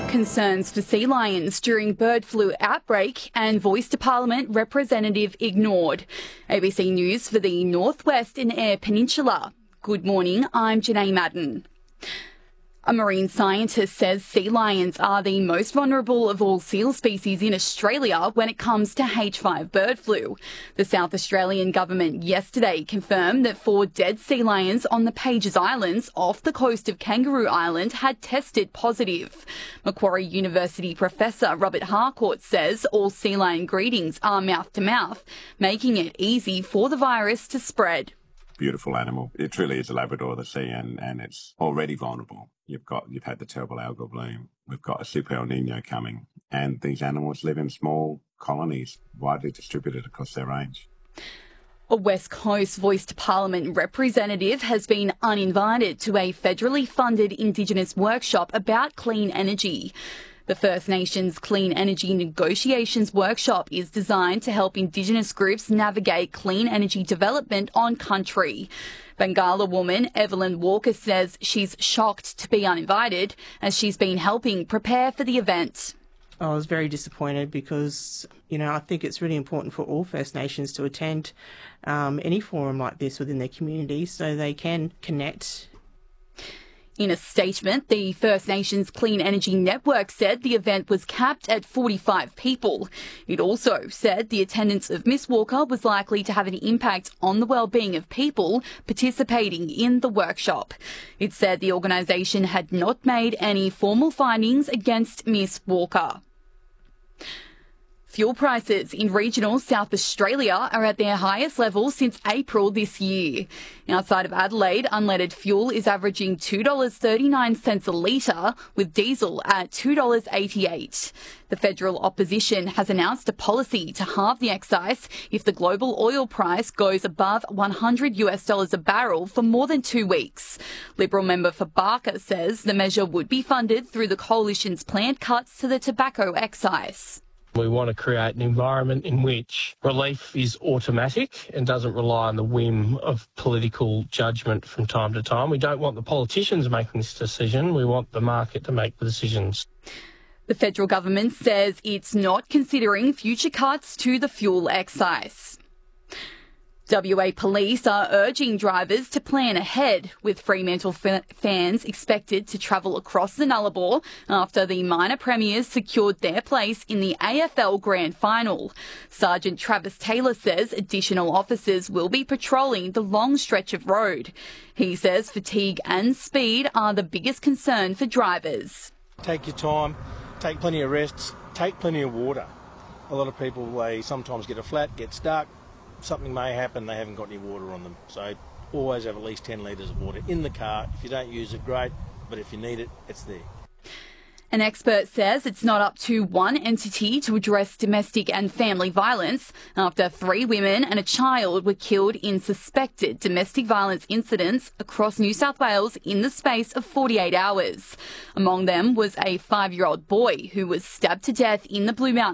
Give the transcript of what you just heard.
Concerns for sea lions during bird flu outbreak and voice to Parliament representative ignored. ABC News for the Northwest and Eyre Peninsula. Good morning, I'm Janae Madden. A marine scientist says sea lions are the most vulnerable of all seal species in Australia when it comes to H5 bird flu. The South Australian government yesterday confirmed that 4 dead sea lions on the Pages Islands off the coast of Kangaroo Island had tested positive. Macquarie University professor Robert Harcourt says all sea lion breedings are mouth-to-mouth, making it easy for the virus to spread. Beautiful animal. It truly is a Labrador of the sea, and it's already vulnerable. You've had the terrible algal bloom. We've got a super El Nino coming, and these animals live in small colonies, widely distributed across their range. A West Coast Voice to Parliament representative has been uninvited to a federally funded Indigenous workshop about clean energy. The First Nations Clean Energy Negotiations Workshop is designed to help Indigenous groups navigate clean energy development on country. Bangala woman Evelyn Walker says she's shocked to be uninvited as she's been helping prepare for the event. I was very disappointed because, I think it's really important for all First Nations to attend any forum like this within their community so they can connect. In a statement, the First Nations Clean Energy Network said the event was capped at 45 people. It also said the attendance of Miss Walker was likely to have an impact on the well-being of people participating in the workshop. It said the organisation had not made any formal findings against Miss Walker. Fuel prices in regional South Australia are at their highest level since April this year. Outside of Adelaide, unleaded fuel is averaging $2.39 a litre, with diesel at $2.88. The federal opposition has announced a policy to halve the excise if the global oil price goes above $100 a barrel for more than 2 weeks. Liberal member for Barker says the measure would be funded through the coalition's planned cuts to the tobacco excise. We want to create an environment in which relief is automatic and doesn't rely on the whim of political judgment from time to time. We don't want the politicians making this decision. We want the market to make the decisions. The federal government says it's not considering future cuts to the fuel excise. WA Police are urging drivers to plan ahead, with Fremantle fans expected to travel across the Nullarbor after the minor premiers secured their place in the AFL Grand Final. Sergeant Travis Taylor says additional officers will be patrolling the long stretch of road. He says fatigue and speed are the biggest concern for drivers. Take your time, take plenty of rests, take plenty of water. A lot of people, they sometimes get a flat, get stuck. Something may happen, they haven't got any water on them. So always have at least 10 litres of water in the car. If you don't use it, great, but if you need it, it's there. An expert says it's not up to one entity to address domestic and family violence after 3 women and a child were killed in suspected domestic violence incidents across New South Wales in the space of 48 hours. Among them was a 5-year-old boy who was stabbed to death in the Blue Mountains